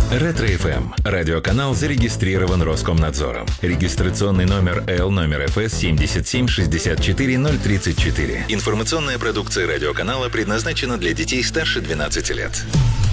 Ретро-ФМ. Радиоканал зарегистрирован Роскомнадзором. Регистрационный номер Л ФС 7764034. Информационная продукция радиоканала предназначена для детей старше 12 лет.